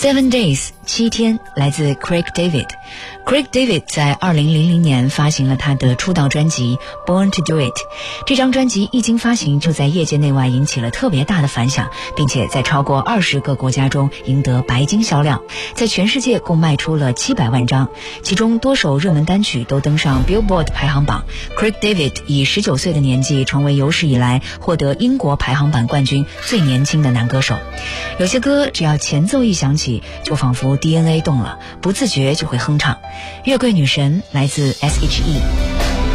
Seven Days 7天来自 Craig David。Craig David 在2000年发行了他的出道专辑 Born to Do It。 这张专辑一经发行就在业界内外引起了特别大的反响，并且在超过20个国家中赢得白金销量，在全世界共卖出了700万张，其中多首热门单曲都登上 Billboard 排行榜。 Craig David 以19岁的年纪成为有史以来获得英国排行榜冠军最年轻的男歌手。有些歌只要前奏一响起，就仿佛 DNA 动了，不自觉就会哼唱。月桂女神来自 S.H.E。